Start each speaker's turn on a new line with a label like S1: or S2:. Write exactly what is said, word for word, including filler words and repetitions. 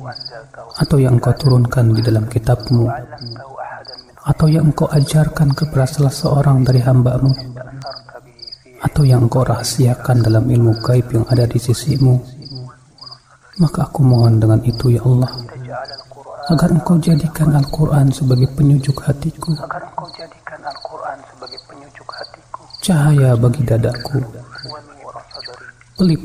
S1: atau yang engkau turunkan di dalam kitabmu, atau yang engkau ajarkan kepada salah seorang dari hamba-Mu, atau yang engkau rahasiakan dalam ilmu gaib yang ada di sisi-Mu, maka aku mohon dengan itu ya Allah, agar engkau jadikan Al-Quran sebagai penyujuk hatiku, cahaya bagi dadaku, pelipur